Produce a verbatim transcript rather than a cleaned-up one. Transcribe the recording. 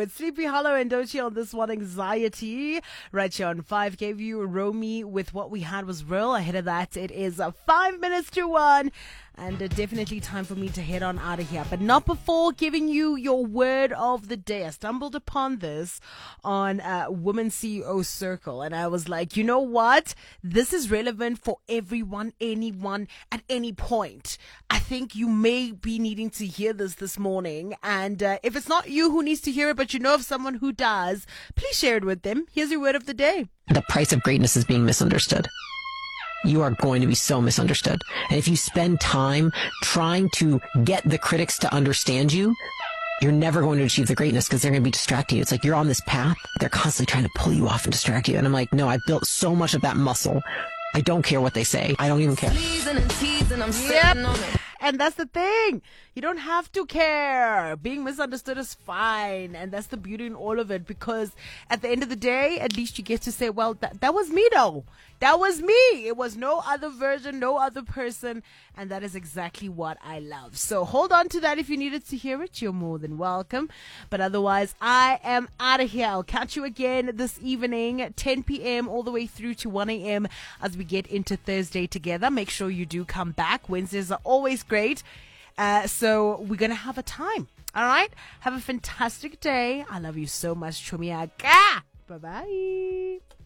It's Sleepy Hollow and Dochi on this one, Anxiety. Right here on five gave you Romy with What We Had Was Real. Ahead of that, it is uh, five minutes to one. And uh, definitely time for me to head on out of here. But not before giving you your word of the day. I stumbled upon this on uh, Women C E O Circle. And I was like, you know what? This is relevant for everyone, anyone, at any point. I think you may be needing to hear this this morning. And uh, if it's not you who needs to hear it, but you know of someone who does, please share it with them. Here's your word of the day. The price of greatness is being misunderstood. You are going to be so misunderstood. And if you spend time trying to get the critics to understand you, you're never going to achieve the greatness because they're going to be distracting you. It's like you're on this path. They're constantly trying to pull you off and distract you. And I'm like, no, I've built so much of that muscle. I don't care what they say. I don't even care. Yep. And that's the thing. You don't have to care. Being misunderstood is fine. And that's the beauty in all of it. Because at the end of the day, at least you get to say, well, that, that was me though. That was me. It was no other version, no other person. And that is exactly what I love. So hold on to that if you needed to hear it. You're more than welcome. But otherwise, I am out of here. I'll catch you again this evening, ten p.m. all the way through to one a.m. as we get into Thursday together. Make sure you do come back. Wednesdays are always great. Uh, so we're going to have a time. All right? Have a fantastic day. I love you so much, Chumiaka. Bye-bye.